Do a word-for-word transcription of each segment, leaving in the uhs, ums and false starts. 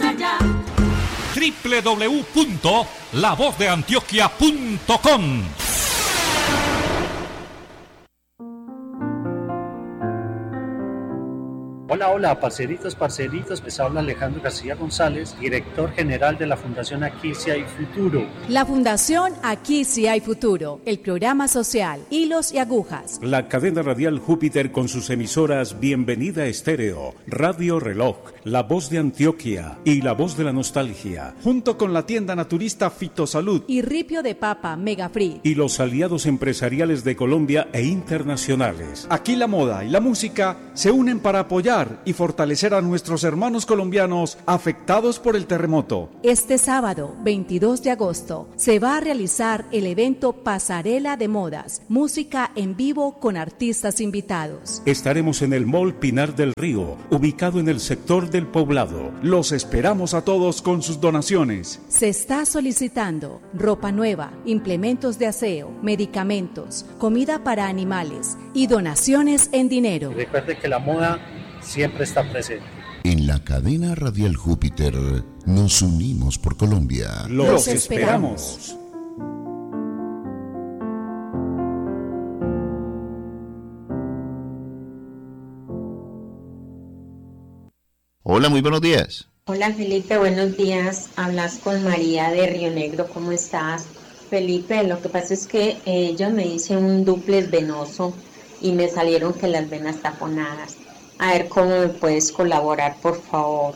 allá. doble u doble u doble u punto la voz de antioquia punto com. Hola, hola, parceritos, parceritos, les habla Alejandro García González, director general de la Fundación Aquí Sí Hay Futuro. La Fundación Aquí Sí Hay Futuro, el programa social Hilos y Agujas. La cadena radial Júpiter con sus emisoras Bienvenida Estéreo, Radio Reloj, La Voz de Antioquia y La Voz de la Nostalgia, junto con la tienda naturista Fitosalud y Ripio de Papa Megafree y los aliados empresariales de Colombia e internacionales. Aquí la moda y la música se unen para apoyar y fortalecer a nuestros hermanos colombianos afectados por el terremoto. Este sábado, veintidós de agosto, se va a realizar el evento Pasarela de Modas, música en vivo con artistas invitados. Estaremos en el Mall Pinar del Río, ubicado en el sector del Poblado. Los esperamos a todos con sus donaciones. Se está solicitando ropa nueva, implementos de aseo, medicamentos, comida para animales y donaciones en dinero. Recuerde que la moda siempre está presente. En la cadena radial Júpiter nos unimos por Colombia. Los, Los esperamos. esperamos. Hola, muy buenos días. Hola Felipe, buenos días. Hablas con María de Río Negro, ¿cómo estás? Felipe, lo que pasa es que eh, yo me hice un dúplex venoso y me salieron que las venas taponadas. A ver cómo me puedes colaborar, por favor.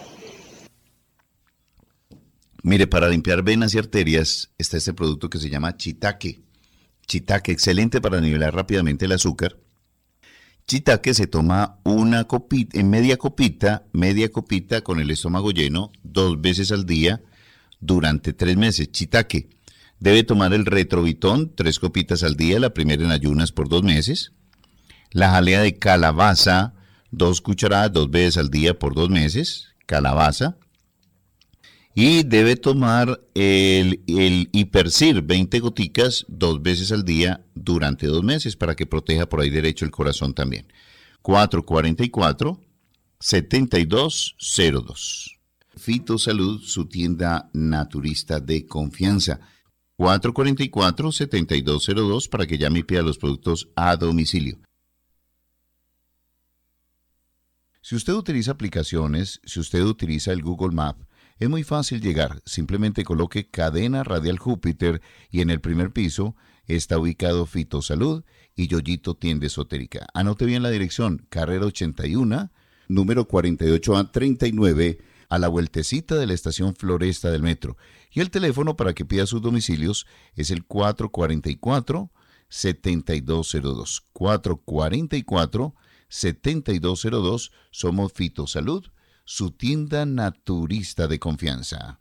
Mire, para limpiar venas y arterias está este producto que se llama Chitaque. Chitaque, excelente para nivelar rápidamente el azúcar. Chitaque se toma una copita, en media copita, media copita con el estómago lleno, dos veces al día, durante tres meses. Chitaque. Debe tomar el retrovitón, tres copitas al día, la primera en ayunas por dos meses. La jalea de calabaza, dos cucharadas, dos veces al día por dos meses, calabaza. Y debe tomar el, el Hipercir, veinte goticas, dos veces al día durante dos meses para que proteja por ahí derecho el corazón también. cuatro cuarenta y cuatro, setenta y dos cero dos. Fitosalud, su tienda naturista de confianza. cuatro cuarenta y cuatro, setenta y dos cero dos para que llame y pida los productos a domicilio. Si usted utiliza aplicaciones, si usted utiliza el Google Map, es muy fácil llegar. Simplemente coloque Cadena Radial Júpiter y en el primer piso está ubicado Fitosalud y Yoyito Tienda Esotérica. Anote bien la dirección, carrera ochenta y uno, número cuarenta y ocho A treinta y nueve, a la vueltecita de la estación Floresta del metro. Y el teléfono para que pida sus domicilios es el cuatro cuarenta y cuatro, setenta y dos cero dos. cuatro cuarenta y cuatro, setenta y dos cero dos. Somos Fitosalud, su tienda naturista de confianza.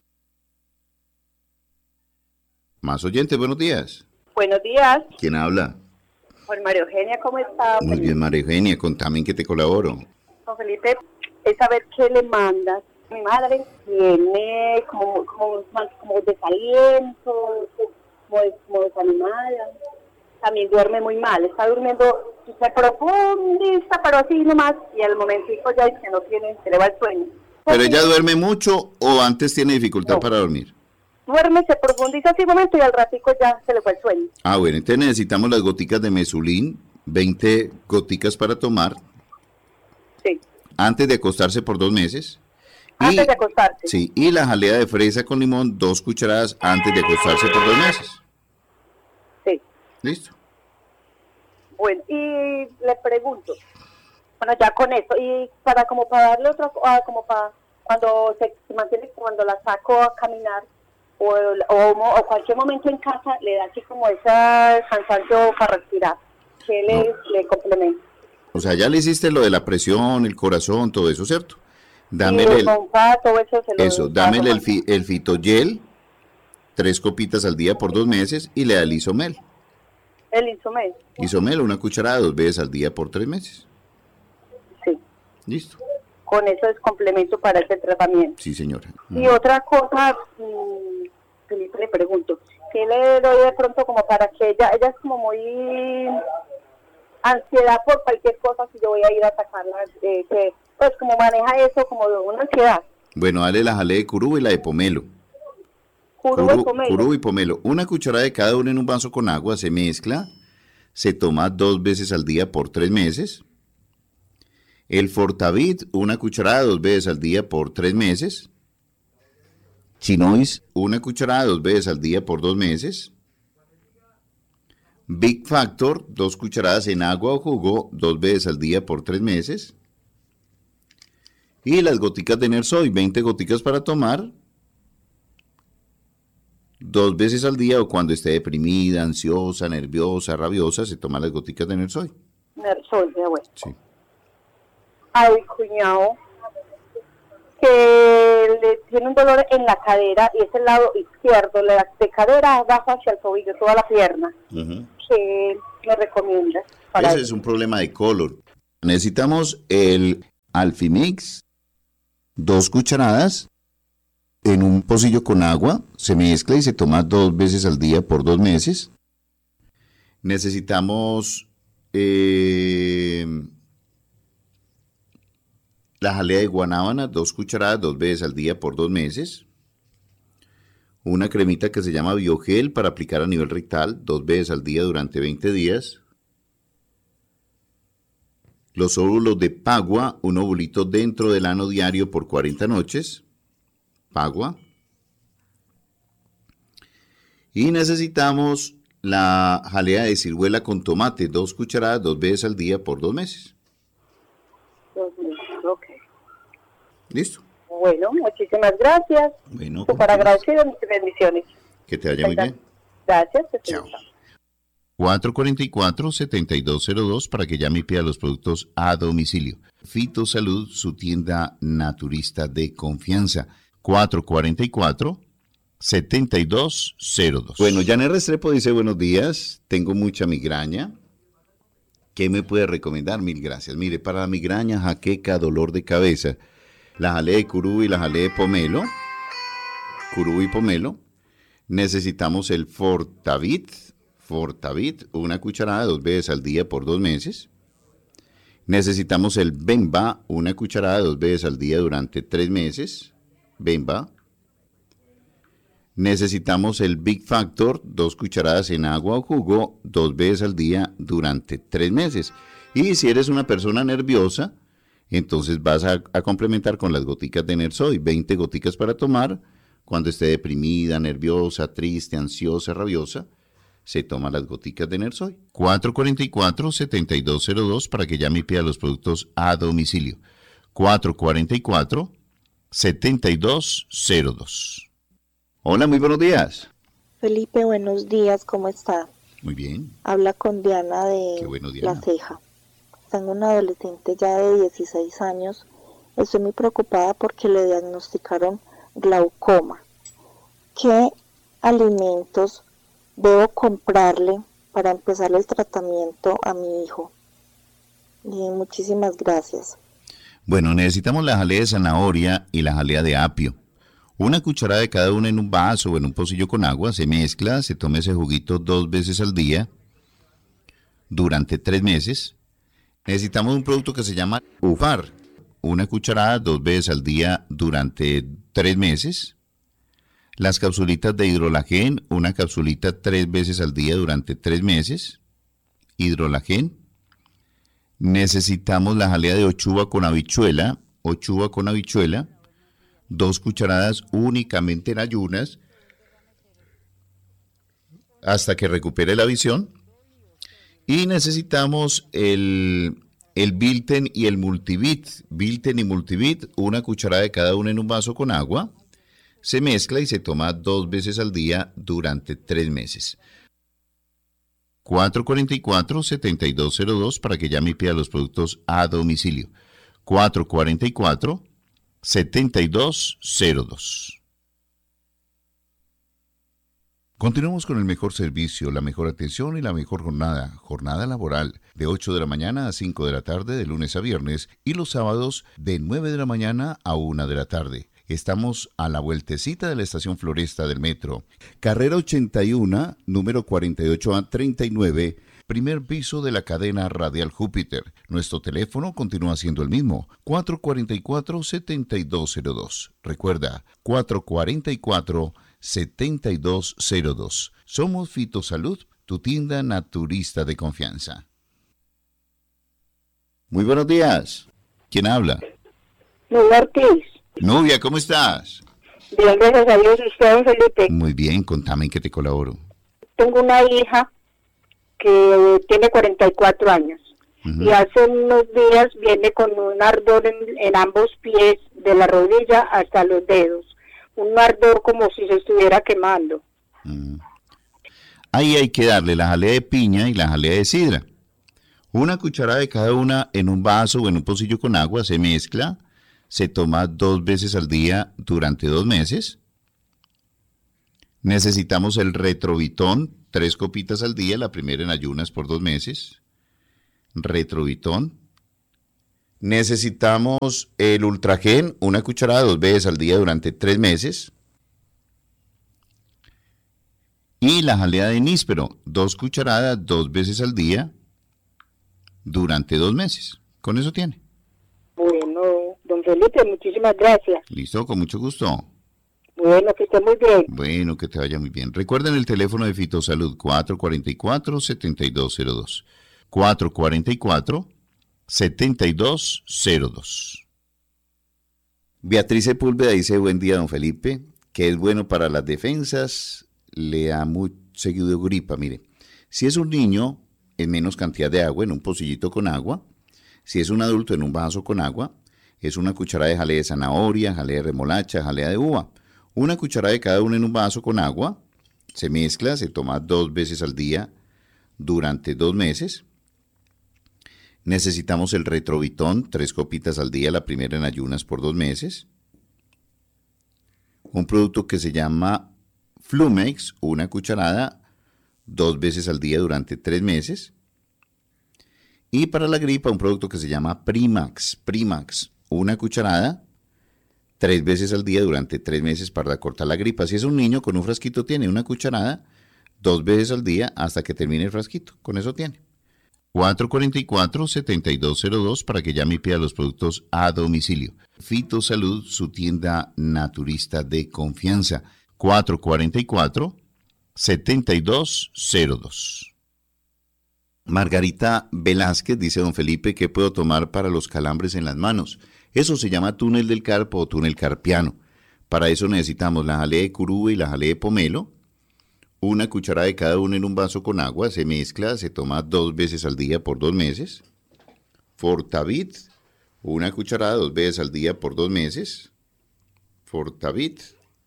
Más oyentes, buenos días. Buenos días. ¿Quién habla? Juan María Eugenia, ¿cómo está? Muy bien, María Eugenia, contame en qué te colaboro. Juan Felipe, es saber qué le mandas. Mi madre tiene como, como, como desaliento, como, como desanimada. También duerme muy mal, está durmiendo, se profundiza, pero así nomás, y al momentico ya es que no tiene, se le va el sueño. ¿Pero ella duerme mucho o antes tiene dificultad no. para dormir? Duerme, se profundiza así un momento y al ratico ya se le fue el sueño. Ah, bueno, entonces necesitamos las goticas de Mesulín, veinte goticas para tomar. Sí. Antes de acostarse por dos meses. Antes y, de acostarse. Sí, y la jalea de fresa con limón, dos cucharadas antes de acostarse por dos meses. Sí. ¿Listo? Bueno, y le pregunto, bueno, ya con eso, y para como para darle otra, como para cuando se, se mantiene, cuando la saco a caminar, o, o, o cualquier momento en casa, le da así como ese cansancio para respirar, que le, no. le complementa. O sea, ya le hiciste lo de la presión, el corazón, todo eso, ¿cierto? Dámele el, el, pompa, todo eso, se lo eso dámele el, fi, el fitogel, tres copitas al día por dos meses, y le da el isomel. El isomel. Isomel, una cucharada dos veces al día por tres meses. Sí. Listo. Con eso es complemento para este tratamiento. Sí, señora. Y uh-huh. otra cosa, mmm, Felipe, le pregunto, ¿qué le doy de pronto como para que ella, ella es como muy ansiedad por cualquier cosa si yo voy a ir a sacarla, eh, que pues como maneja eso como de una ansiedad? Bueno, dale la jalea de curú y la de pomelo. Curú, Curú, y pomelo. curú y pomelo. Una cucharada de cada uno en un vaso con agua, se mezcla, se toma dos veces al día por tres meses. El Fortavit, una cucharada dos veces al día por tres meses. Chinois, una cucharada dos veces al día por dos meses. Big Factor, dos cucharadas en agua o jugo, dos veces al día por tres meses. Y las goticas de Nersoy, veinte goticas para tomar, dos veces al día o cuando esté deprimida, ansiosa, nerviosa, rabiosa, se toma las goticas de Nersoy. Nersoy, mi abuelo. Sí. A mi cuñado, que le tiene un dolor en la cadera y es el lado izquierdo, le da de cadera abajo hacia el tobillo, toda la pierna. Uh-huh. ¿Qué me recomiendas? Para Ese él? es un problema de color. Necesitamos el Alfimix, dos cucharadas en un pocillo con agua, se mezcla y se toma dos veces al día por dos meses. Necesitamos eh, la jalea de guanábana, dos cucharadas, dos veces al día por dos meses. Una cremita que se llama Biogel para aplicar a nivel rectal, dos veces al día durante veinte días. Los óvulos de Pagua, un ovulito dentro del ano diario por cuarenta noches. Pagua. Y necesitamos la jalea de ciruela con tomate, dos cucharadas, dos veces al día por dos meses. Dos meses, ok. ¿Listo? Bueno, muchísimas gracias. Bueno, Súper agradecido, muchas bendiciones. que te vaya muy bien. Gracias. Chao. cuatro cuatro cuatro, siete dos cero dos para que llame y pida los productos a domicilio. Fitosalud, su tienda naturista de confianza. cuatro cuatro cuatro, siete dos cero dos. Bueno, Janet Restrepo dice, buenos días, tengo mucha migraña. ¿Qué me puede recomendar? Mil gracias. Mire, para la migraña, jaqueca, dolor de cabeza, la jalea de curú y la jalea de pomelo, curú y pomelo, necesitamos el Fortavit, Fortavit, una cucharada dos veces al día por dos meses. Necesitamos el Bemba, una cucharada dos veces al día durante tres meses. Bemba. Necesitamos el Big Factor, dos cucharadas en agua o jugo, dos veces al día durante tres meses. Y si eres una persona nerviosa, entonces vas a, a complementar con las goticas de Nersoy, veinte goticas para tomar. Cuando esté deprimida, nerviosa, triste, ansiosa, rabiosa, se toma las goticas de Nersoy. cuatro cuatro cuatro, siete dos cero dos para que llame y pida los productos a domicilio. cuatro cuatro cuatro, siete dos cero dos. Hola, muy buenos días. Felipe, buenos días, ¿cómo está? Muy bien. Habla con Diana de Qué bueno, Diana. La Ceja. Tengo una adolescente ya de dieciséis años. Estoy muy preocupada porque le diagnosticaron glaucoma. ¿Qué alimentos debo comprarle para empezar el tratamiento a mi hijo? Bien, muchísimas gracias. Bueno, necesitamos la jalea de zanahoria y la jalea de apio. Una cucharada de cada una en un vaso o en un pocillo con agua, se mezcla, se toma ese juguito dos veces al día durante tres meses. Necesitamos un producto que se llama Ufar. Una cucharada dos veces al día durante tres meses. Las capsulitas de hidrolagen, una capsulita tres veces al día durante tres meses. Hidrolagen. Necesitamos la jalea de ochuva con habichuela, ochuva con habichuela, dos cucharadas únicamente en ayunas hasta que recupere la visión. Y necesitamos el, el Bilten y el Multivit, Bilten y Multivit, una cucharada de cada uno en un vaso con agua. Se mezcla y se toma dos veces al día durante tres meses. cuatro cuatro cuatro, siete dos cero dos para que llame y pida los productos a domicilio. cuatro cuatro cuatro, siete dos cero dos. Continuamos con el mejor servicio, la mejor atención y la mejor jornada. Jornada laboral de ocho de la mañana a cinco de la tarde de lunes a viernes y los sábados de nueve de la mañana a una de la tarde. Estamos a la vueltecita de la estación Floresta del metro. Carrera ochenta y uno, número cuarenta y ocho A treinta y nueve, primer piso de la cadena Radial Júpiter. Nuestro teléfono continúa siendo el mismo, cuatro cuatro cuatro, siete dos cero dos. Recuerda, cuatro cuatro cuatro, siete dos cero dos. Somos Fitosalud, tu tienda naturista de confianza. Muy buenos días. ¿Quién habla? Nubia Ortiz. Nubia, ¿cómo estás? Bien, gracias a Dios. ¿Usted, don Felipe? Muy bien, contame en qué te colaboro. Tengo una hija que tiene cuarenta y cuatro años. Uh-huh. Y hace unos días viene con un ardor en, en ambos pies, de la rodilla hasta los dedos. Un ardor como si se estuviera quemando. Uh-huh. Ahí hay que darle la jalea de piña y la jalea de sidra. Una cucharada de cada una en un vaso o en un pocillo con agua, se mezcla, se toma dos veces al día durante dos meses. Necesitamos el Retrovitón, tres copitas al día, la primera en ayunas por dos meses. Retrovitón. Necesitamos el Ultragen, una cucharada dos veces al día durante tres meses. Y la jalea de níspero, dos cucharadas dos veces al día durante dos meses. Con eso tiene. Bueno, don Felipe, muchísimas gracias. Listo, con mucho gusto. Bueno, que esté muy bien. Bueno, que te vaya muy bien. Recuerden el teléfono de Fitosalud, cuatro cuatro cuatro, siete dos cero dos. cuatro cuatro cuatro, siete dos cero dos. Beatriz Sepúlveda dice, buen día, don Felipe, que es bueno para las defensas, le ha muy seguido gripa. Mire, si es un niño, en menos cantidad de agua, en un pocillito con agua. Si es un adulto, en un vaso con agua. Es una cucharada de jalea de zanahoria, jalea de remolacha, jalea de uva. Una cucharada de cada uno en un vaso con agua. Se mezcla, se toma dos veces al día durante dos meses. Necesitamos el Retrovitón, tres copitas al día, la primera en ayunas por dos meses. Un producto que se llama Flumex, una cucharada dos veces al día durante tres meses. Y para la gripa, un producto que se llama Primax. Primax, una cucharada, tres veces al día durante tres meses para cortar la gripa. Si es un niño, con un frasquito tiene una cucharada, dos veces al día hasta que termine el frasquito. Con eso tiene. cuatro cuatro cuatro, siete dos cero dos para que llame y pida los productos a domicilio. Fitosalud, su tienda naturista de confianza. cuatro cuatro cuatro, siete dos cero dos. Margarita Velázquez dice, don Felipe, ¿qué puedo tomar para los calambres en las manos? Eso se llama túnel del carpo o túnel carpiano. Para eso necesitamos la jalea de curúa y la jalea de pomelo. Una cucharada de cada uno en un vaso con agua, se mezcla, se toma dos veces al día por dos meses. Fortavit, una cucharada dos veces al día por dos meses. Fortavit.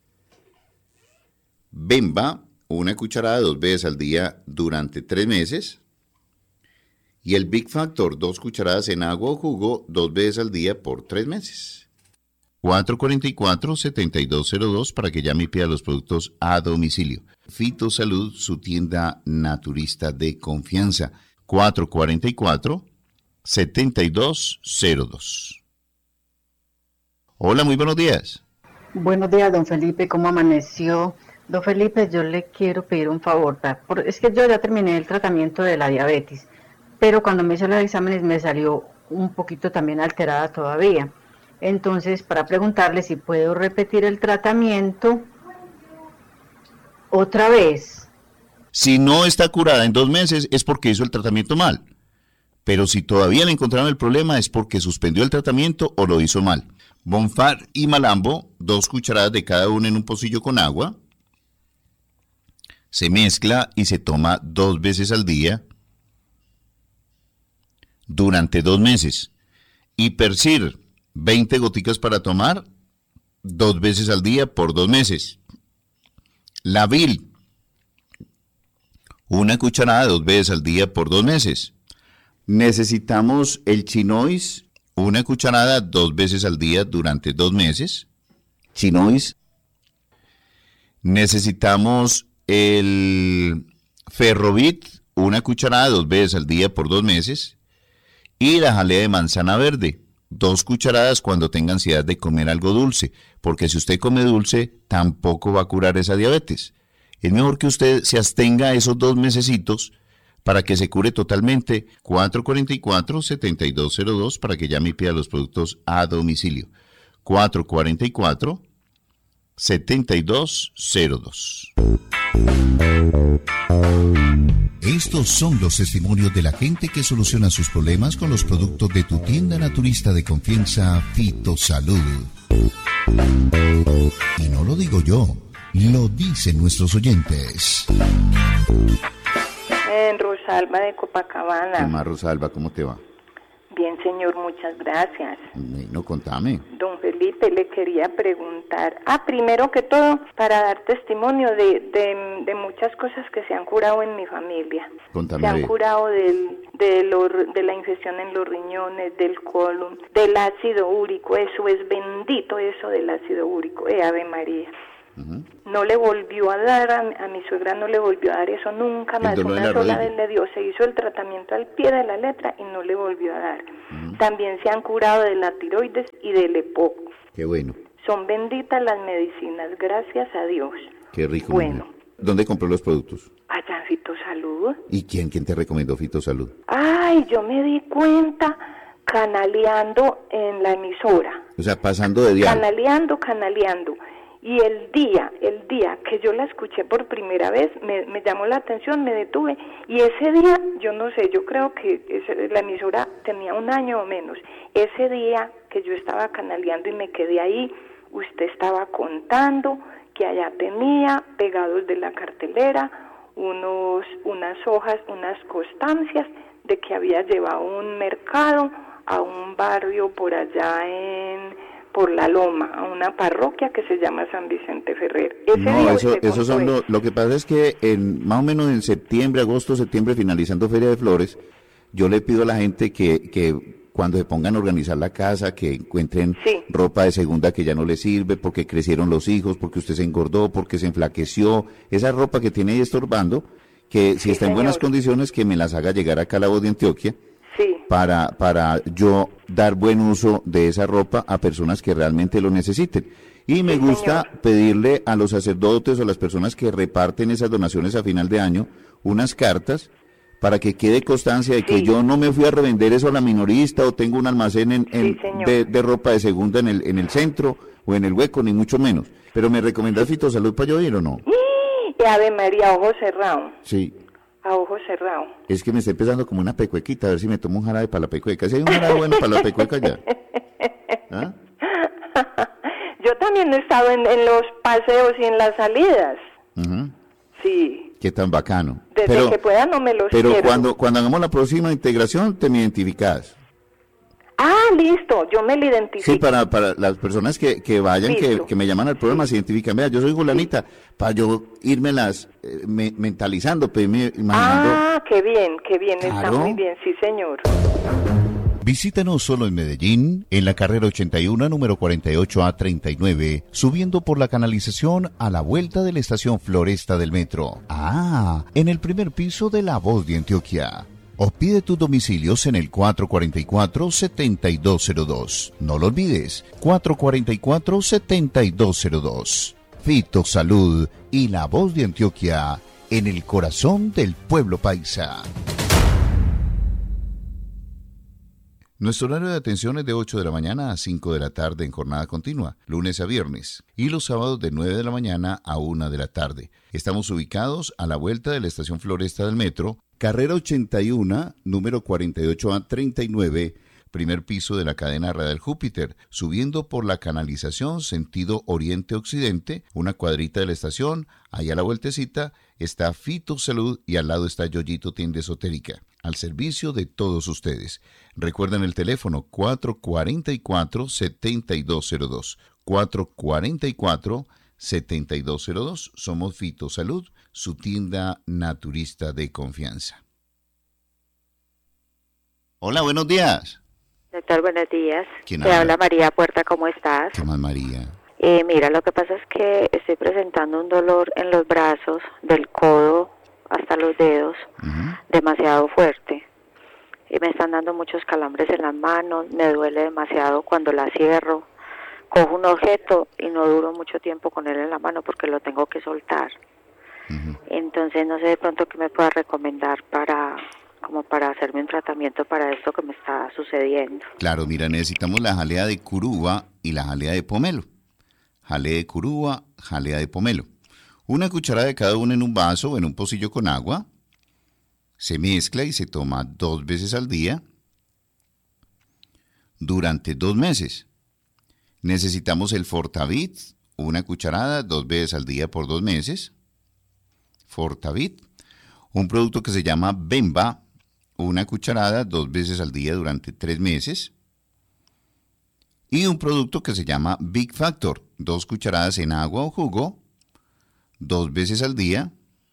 Bemba, una cucharada dos veces al día durante tres meses. Y el Big Factor, dos cucharadas en agua o jugo, dos veces al día por tres meses. cuatro cuatro cuatro, siete dos cero dos para que llame y pida los productos a domicilio. Fitosalud, su tienda naturista de confianza. cuatro cuatro cuatro, siete dos cero dos. Hola, muy buenos días. Buenos días, don Felipe, ¿cómo amaneció? Don Felipe, yo le quiero pedir un favor. Es que yo ya terminé el tratamiento de la diabetes, pero cuando me hice los exámenes me salió un poquito también alterada todavía. Entonces, para preguntarle si puedo repetir el tratamiento otra vez. Si no está curada en dos meses es porque hizo el tratamiento mal. Pero si todavía le encontraron el problema es porque suspendió el tratamiento o lo hizo mal. Bonfar y Malambo, dos cucharadas de cada uno en un pocillo con agua. Se mezcla y se toma dos veces al día durante dos meses. Hipercir, veinte goticas para tomar, dos veces al día por dos meses. Lavil, una cucharada dos veces al día por dos meses. Necesitamos el Chinois, una cucharada dos veces al día durante dos meses. Chinois. Necesitamos el Ferrovit, una cucharada dos veces al día por dos meses. Y la jalea de manzana verde, dos cucharadas cuando tenga ansiedad de comer algo dulce, porque si usted come dulce, tampoco va a curar esa diabetes. Es mejor que usted se abstenga esos dos mesecitos para que se cure totalmente. cuatro cuatro cuatro, siete dos cero dos para que llame y pida los productos a domicilio. cuatro cuatro cuatro, siete dos cero dos. Estos son los testimonios de la gente que soluciona sus problemas con los productos de tu tienda naturista de confianza, Fitosalud. Y no lo digo yo, lo dicen nuestros oyentes. En Rosalba de Copacabana. ¿Qué más, Rosalba? ¿Cómo te va? Bien, señor, muchas gracias. No, contame. Don Felipe, le quería preguntar, ah, primero que todo, para dar testimonio de, de, de muchas cosas que se han curado en mi familia. Contame. Se han curado del, de, lo, de la infección en los riñones, del colon, del ácido úrico, eso es bendito, eso del ácido úrico, eh, Ave María. Uh-huh. No le volvió a dar, a, a mi suegra no le volvió a dar eso nunca más, una sola vez le dio, se hizo el tratamiento al pie de la letra y no le volvió a dar. Uh-huh. También se han curado de la tiroides y del EPOC. Qué bueno. Son benditas las medicinas, gracias a Dios. Qué rico. Bueno. Mujer. ¿Dónde compró los productos? Allá en Fitosalud. ¿Y quién, quién te recomendó Fitosalud? Ay, yo me di cuenta canaleando en la emisora. O sea, pasando de diálogo. Canaleando, canaleando. Y el día, el día que yo la escuché por primera vez, me, me llamó la atención, me detuve, y ese día, yo no sé, yo creo que ese, la emisora tenía un año o menos, ese día que yo estaba canaleando y me quedé ahí, usted estaba contando que allá tenía, pegados de la cartelera, unos, unas hojas, unas constancias de que había llevado un mercado a un barrio por allá en... por la Loma, a una parroquia que se llama San Vicente Ferrer. Ese no, día eso, eso son lo, lo que pasa es que en más o menos en septiembre, agosto, septiembre, finalizando Feria de Flores, yo le pido a la gente que, que cuando se pongan a organizar la casa, que encuentren sí. ropa de segunda que ya no les sirve, porque crecieron los hijos, porque usted se engordó, porque se enflaqueció, esa ropa que tiene ahí estorbando, que si sí, está señor. en buenas condiciones, que me las haga llegar acá a La Voz de Antioquia, sí. para, para yo dar buen uso de esa ropa a personas que realmente lo necesiten. Y me sí, gusta señor. pedirle a los sacerdotes o a las personas que reparten esas donaciones a final de año unas cartas para que quede constancia de que sí. yo no me fui a revender eso a la minorista o tengo un almacén en, en sí, de, de ropa de segunda en el, en el centro o en el Hueco, ni mucho menos. Pero ¿me recomendás Fitosalud para yo ir o no? Y Ave María, ojo cerrado. Sí. A ojo cerrado. Es que me está empezando como una pecuequita, a ver si me tomo un jarabe para la pecueca. Si hay un jarabe bueno para la pecueca ya. ¿Ah? Yo también he estado en, en los paseos y en las salidas. Uh-huh. Sí. Qué tan bacano. Desde pero, que pueda no me los Pero pierdo. cuando cuando hagamos la próxima integración, te me identificás. Ah, listo, yo me lo identifico. Sí, para, para las personas que, que vayan, que, que me llaman al programa, se identifican. Vea, yo soy Julanita, sí. para yo irme las eh, me, mentalizando, pues, me, imaginando. Ah, qué bien, qué bien, claro. Está muy bien, sí, señor. Visítanos solo en Medellín, en la carrera ochenta y uno, número cuarenta y ocho A treinta y nueve, subiendo por la canalización a la vuelta de la estación Floresta del metro. Ah, en el primer piso de La Voz de Antioquia. O pide tus domicilios en el cuatro cuatro cuatro, siete dos cero dos. No lo olvides, cuatro cuatro cuatro, siete dos cero dos. Fitosalud y La Voz de Antioquia, en el corazón del pueblo paisa. Nuestro horario de atención es de ocho de la mañana a cinco de la tarde en jornada continua, lunes a viernes, y los sábados de nueve de la mañana a una de la tarde. Estamos ubicados a la vuelta de la estación Floresta del metro, carrera ochenta y uno, número cuarenta y ocho A treinta y nueve, primer piso de la cadena radial Júpiter, subiendo por la canalización sentido oriente-occidente, una cuadrita de la estación, allá a la vueltecita está Fitosalud y al lado está Yoyito Tienda Esotérica, al servicio de todos ustedes. Recuerden el teléfono cuatro cuatro cuatro, siete dos cero dos, cuatro cuatro cuatro, siete dos cero dos. Somos Fitosalud, su tienda naturista de confianza. Hola, buenos días. Doctor, buenos días. ¿Quién Te habla? habla María Puerta, ¿cómo estás? ¿Qué más, María? Eh, mira, lo que pasa es que estoy presentando un dolor en los brazos, del codo hasta los dedos, uh-huh. demasiado fuerte. Y me están dando muchos calambres en las manos, me duele demasiado cuando la cierro. Cojo un objeto y no duro mucho tiempo con él en la mano porque lo tengo que soltar. Uh-huh. Entonces no sé de pronto qué me pueda recomendar para como para hacerme un tratamiento para esto que me está sucediendo. Claro, mira, necesitamos la jalea de curuba y la jalea de pomelo. Jalea de curuba, jalea de pomelo. Una cucharada de cada una en un vaso o en un pocillo con agua. Se mezcla y se toma dos veces al día durante dos meses. Necesitamos el Fortavit, una cucharada dos veces al día por dos meses. Fortavit. Un producto que se llama Bemba, una cucharada dos veces al día durante tres meses. Y un producto que se llama Big Factor, dos cucharadas en agua o jugo, dos veces al día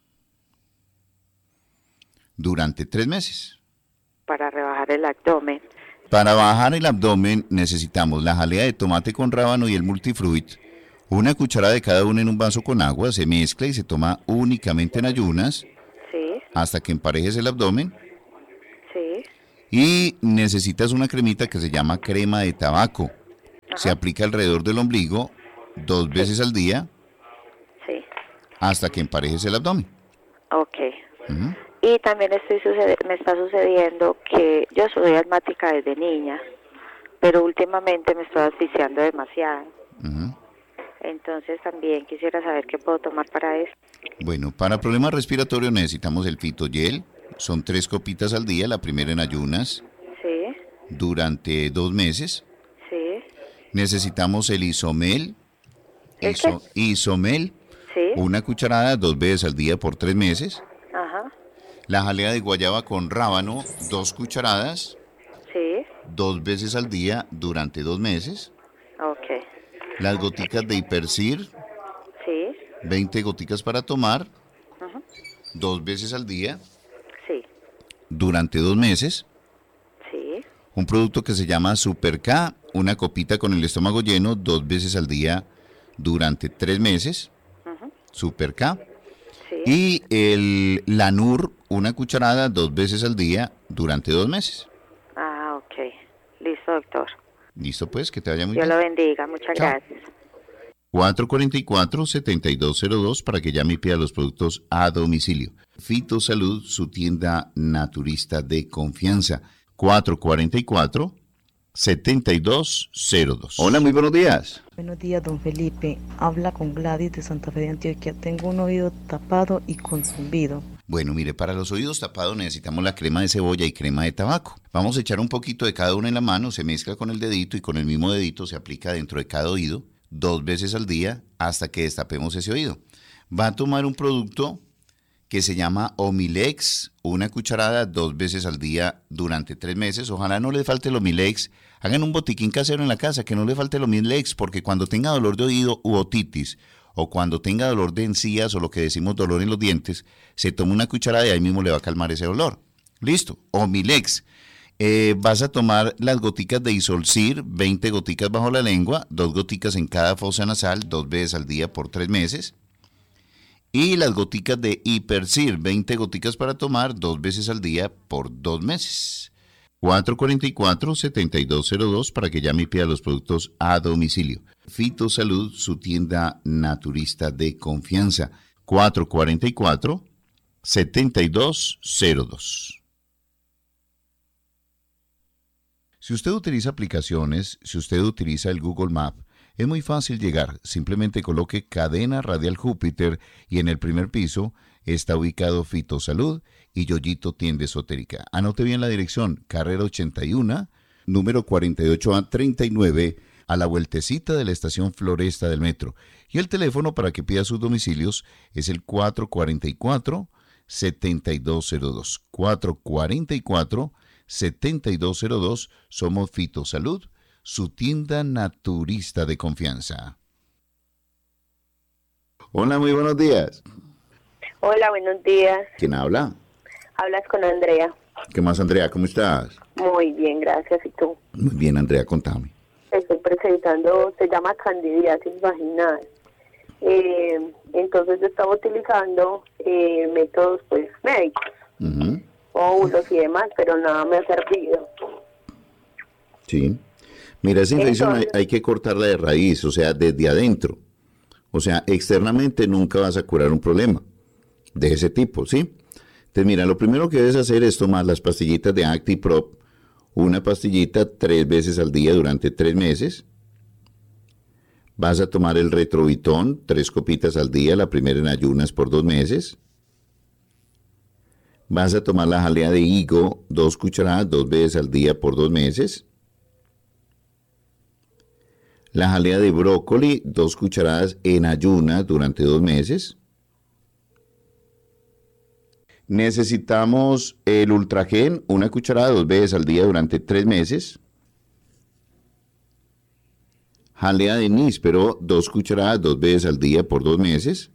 durante tres meses. Para rebajar el abdomen. Para bajar el abdomen necesitamos la jalea de tomate con rábano y el multifruit. Una cucharada de cada uno en un vaso con agua, se mezcla y se toma únicamente en ayunas. Sí. Hasta que emparejes el abdomen. Sí. Y necesitas una cremita que se llama crema de tabaco. Ajá. Se aplica alrededor del ombligo dos veces sí. al día. Sí. Hasta que emparejes el abdomen. Ok. Uh-huh. Y también estoy sucede- me está sucediendo que yo soy asmática desde niña, pero últimamente me estoy asfixiando demasiado. Uh-huh. Entonces también quisiera saber qué puedo tomar para eso. Bueno, para problemas respiratorios necesitamos el Fitogel. Son tres copitas al día, la primera en ayunas. Sí. Durante dos meses. Sí. Necesitamos el Isomel. ¿El Iso- qué? Isomel. Sí. Una cucharada dos veces al día por tres meses. Ajá. La jalea de guayaba con rábano, dos cucharadas. Sí. Dos veces al día durante dos meses. Ok. Las goticas de Hipercir. Sí. veinte goticas para tomar. Ajá. Dos veces al día. Sí. Durante dos meses. Sí. Un producto que se llama Super K, una copita con el estómago lleno, dos veces al día durante tres meses. Ajá. Super K. Sí. Y el Lanur, una cucharada, dos veces al día durante dos meses. Ah, ok. Listo, doctor. Listo, pues, que te vaya muy Dios bien. lo bendiga. Muchas Chao. gracias. cuatro cuatro cuatro, siete dos cero dos para que llame y pida los productos a domicilio. Fitosalud, su tienda naturista de confianza. cuatro cuatro cuatro, siete dos cero dos. Hola, muy buenos días. Buenos días, don Felipe. Habla con Gladys de Santa Fe de Antioquia. Tengo un oído tapado y con zumbido. Bueno, mire, para los oídos tapados necesitamos la crema de cebolla y crema de tabaco. Vamos a echar un poquito de cada una en la mano, se mezcla con el dedito y con el mismo dedito se aplica dentro de cada oído dos veces al día hasta que destapemos ese oído. Va a tomar un producto que se llama Omilex, una cucharada dos veces al día durante tres meses. Ojalá no le falte el Omilex. Hagan un botiquín casero en la casa, que no le falte el Omilex, porque cuando tenga dolor de oído u otitis, o cuando tenga dolor de encías o lo que decimos dolor en los dientes, se toma una cucharada y ahí mismo le va a calmar ese dolor. Listo, Omilex. Eh, vas a tomar las goticas de Isolcir, veinte goticas bajo la lengua, dos goticas en cada fosa nasal, dos veces al día por tres meses. Y las goticas de Hipercir, veinte goticas para tomar, dos veces al día por dos meses. cuatro cuatro cuatro, siete dos cero dos para que llame y pida los productos a domicilio. Fitosalud, su tienda naturista de confianza. cuatro cuatro cuatro, siete dos cero dos. Si usted utiliza aplicaciones, si usted utiliza el Google Map, es muy fácil llegar. Simplemente coloque Cadena Radial Júpiter y en el primer piso está ubicado Fitosalud y Yoyito Tienda Esotérica. Anote bien la dirección, carrera ochenta y uno, número cuarenta y ocho A treinta y nueve, a la vueltecita de la estación Floresta del metro. Y el teléfono para que pida sus domicilios es el cuatro cuatro cuatro, siete dos cero dos. cuatro cuatro cuatro, siete dos cero dos. Somos Fitosalud, su tienda naturista de confianza. Hola, muy buenos días. Hola, buenos días. ¿Quién habla? Hablas con Andrea. ¿Qué más, Andrea? ¿Cómo estás? Muy bien, gracias. ¿Y tú? Muy bien, Andrea, contame. Estoy presentando, se llama candidiasis vaginal. Eh, entonces yo estaba utilizando eh, métodos pues médicos, Uh-huh. óvulos y demás, pero nada me ha servido. Sí. Mira, esa infección hay, Entonces- hay que cortarla de raíz, o sea, desde adentro. O sea, externamente nunca vas a curar un problema. de ese tipo, ¿sí? Entonces, mira, lo primero que debes hacer es tomar las pastillitas de ActiProp, una pastillita tres veces al día durante tres meses. Vas a tomar el Retrovitón, tres copitas al día, la primera en ayunas por dos meses. Vas a tomar la jalea de higo, dos cucharadas, dos veces al día por dos meses. La jalea de brócoli, dos cucharadas en ayunas durante dos meses. Necesitamos el Ultragen, una cucharada dos veces al día durante tres meses. Jalea de níspero, dos cucharadas dos veces al día por dos meses.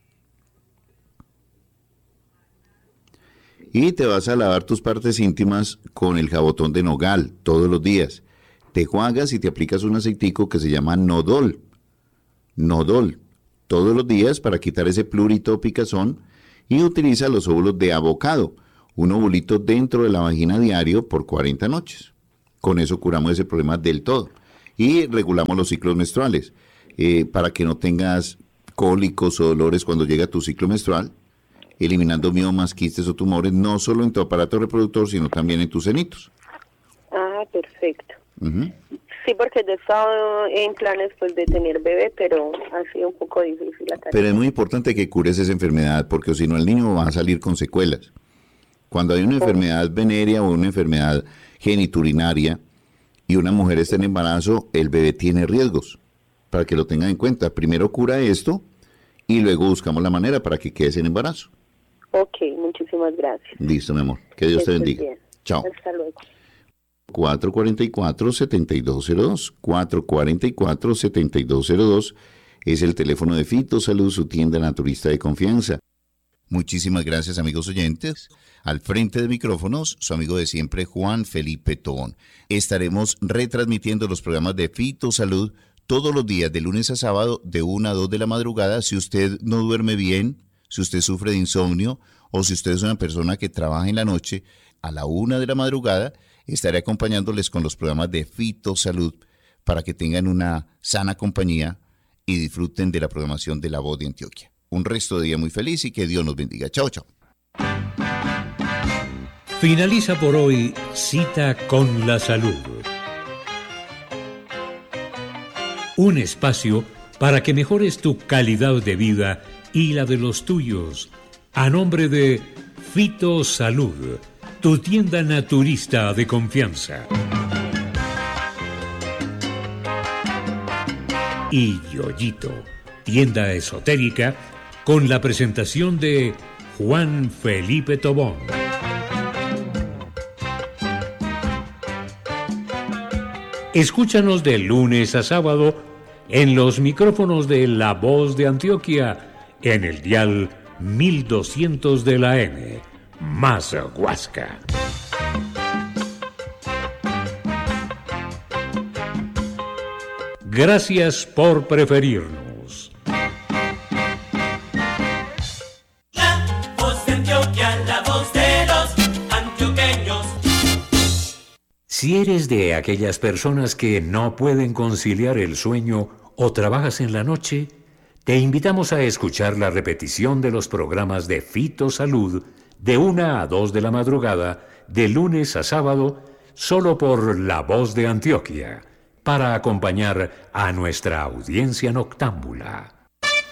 Y te vas a lavar tus partes íntimas con el jabotón de nogal todos los días. Te juagas y te aplicas un aceitico que se llama Nodol. Nodol. Todos los días para quitar ese plurito o picazón. Y utiliza los óvulos de avocado. Un ovulito dentro de la vagina diario por cuarenta noches. Con eso curamos ese problema del todo. Y regulamos los ciclos menstruales, eh, para que no tengas cólicos o dolores cuando llega tu ciclo menstrual, eliminando miomas, quistes o tumores, no solo en tu aparato reproductor, sino también en tus senitos. Ah, perfecto. Uh-huh. Sí, porque yo he estado en planes pues de tener bebé, pero ha sido un poco difícil la tarea. Pero es muy importante que cures esa enfermedad, porque si no el niño va a salir con secuelas. Cuando hay una enfermedad venérea o una enfermedad geniturinaria, y una mujer está en embarazo, el bebé tiene riesgos, para que lo tengan en cuenta. Primero cura esto y luego buscamos la manera para que quedes en embarazo. Ok, muchísimas gracias. Listo, mi amor. Que Dios te bendiga. Bien. Chao. Hasta luego. cuatro cuatro cuatro, siete dos cero dos, cuatro cuatro cuatro, siete dos cero dos es el teléfono de Fito Salud, su tienda naturista de confianza. Muchísimas gracias, amigos oyentes. Al frente de micrófonos, su amigo de siempre, Juan Felipe Tobón. Estaremos retransmitiendo los programas de Fito Salud todos los días, de lunes a sábado, de una a dos de la madrugada. Si usted no duerme bien, si usted sufre de insomnio, o si usted es una persona que trabaja en la noche, a la una de la madrugada, estaré acompañándoles con los programas de Fito Salud para que tengan una sana compañía y disfruten de la programación de La Voz de Antioquia. Un resto de día muy feliz y que Dios nos bendiga. Chao, chao. Finaliza por hoy Cita con la Salud. Un espacio para que mejores tu calidad de vida y la de los tuyos. A nombre de Fito Salud, tu tienda naturista de confianza. Y Yoyito, tienda esotérica, con la presentación de Juan Felipe Tobón. Escúchanos de lunes a sábado en los micrófonos de La Voz de Antioquia, en el dial mil doscientos de la M, más Huasca. Gracias por preferirnos. La Voz de Antioquia, la voz de los antioqueños. Si eres de aquellas personas que no pueden conciliar el sueño o trabajas en la noche, te invitamos a escuchar la repetición de los programas de Fito Salud de una a dos de la madrugada, de lunes a sábado, solo por La Voz de Antioquia, para acompañar a nuestra audiencia noctámbula.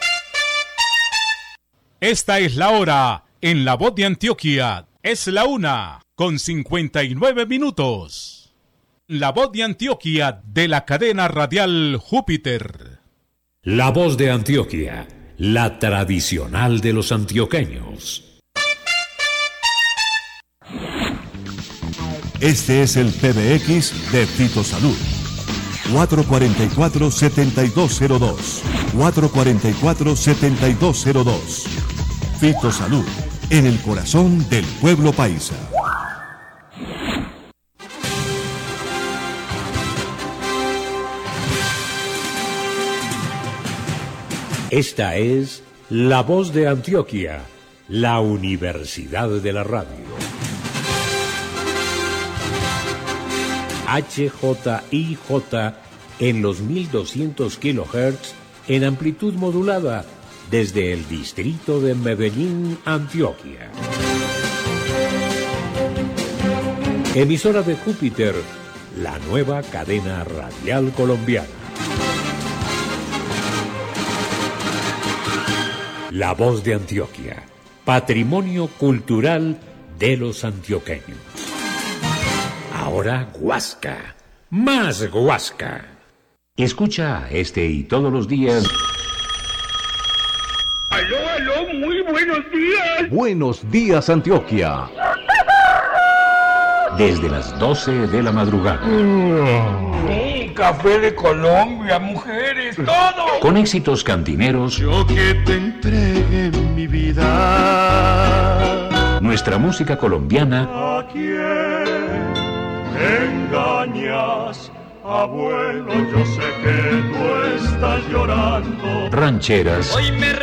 Esta es la hora en La Voz de Antioquia. Es la una con cincuenta y nueve minutos. La Voz de Antioquia de la cadena radial Júpiter. La Voz de Antioquia, la tradicional de los antioqueños. Este es el P B X de Fito Salud. cuatro cuatro cuatro, siete dos cero dos. cuatro cuatro cuatro, siete dos cero dos. Fito Salud, en el corazón del pueblo paisa. Esta es La Voz de Antioquia, la Universidad de la Radio. H J I J en los mil doscientos kilohertz en amplitud modulada desde el distrito de Medellín, Antioquia. Emisora de Júpiter, la nueva cadena radial colombiana. La Voz de Antioquia, patrimonio cultural de los antioqueños. Ahora Guasca, más Guasca. Escucha este y todos los días. Aló, aló, muy buenos días. Buenos días, Antioquia. Desde las doce de la madrugada. Sí, café de Colombia, mujeres, todo. Con éxitos cantineros. Yo que te entregué mi vida. Nuestra música colombiana. ¿A quién engañas, abuelo? Yo sé que tú estás llorando. Rancheras. Hoy me